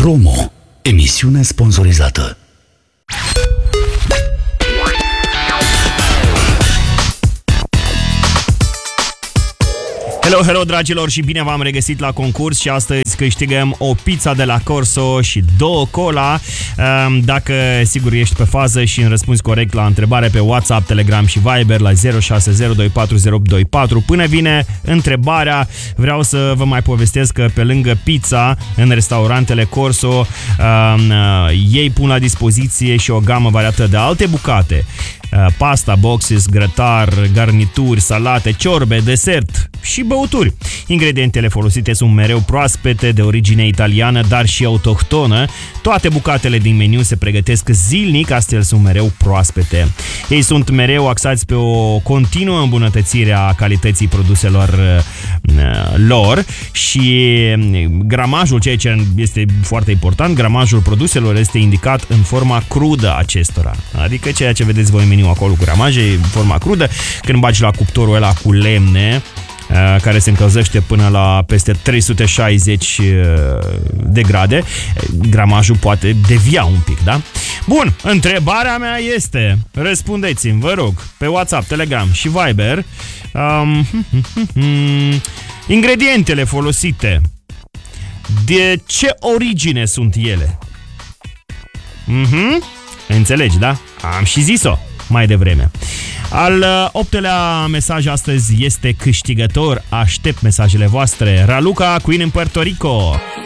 Promo. Emisiune sponsorizată. Hello, dragilor, și bine v-am regăsit la concurs și astăzi câștigăm o pizza de la Corso și 2 cola. Dacă, sigur, ești pe fază și îmi răspunzi corect la întrebare pe WhatsApp, Telegram și Viber la 0602400824. Până vine întrebarea, vreau să vă mai povestesc că pe lângă pizza, în restaurantele Corso, ei pun la dispoziție și o gamă variată de alte bucate. Pasta, boxes, grătar, garnituri, salate, ciorbe, desert și băuturi. Ingredientele folosite sunt mereu proaspete, de origine italiană, dar și autohtonă. Toate bucatele din meniu se pregătesc zilnic, astfel sunt mereu proaspete. Ei sunt mereu axați pe o continuă îmbunătățire a calității produselor lor și gramajul, ceea ce este foarte important, gramajul produselor este indicat în forma crudă acestora. Adică ceea ce vedeți voi în meniu acolo cu gramaje, în forma crudă. Când bagi la cuptorul ăla cu lemne, care se încălzește până la peste 360 de grade, gramajul poate devia un pic, da? Bun, întrebarea mea este, răspundeți-mi, vă rog, pe WhatsApp, Telegram și Viber, ingredientele folosite, de ce origine sunt ele? Înțelegi, da? Am și zis-o mai devreme. Al 8-lea mesaj astăzi este câștigător. Aștept mesajele voastre. Raluca, Queen în Puerto Rico.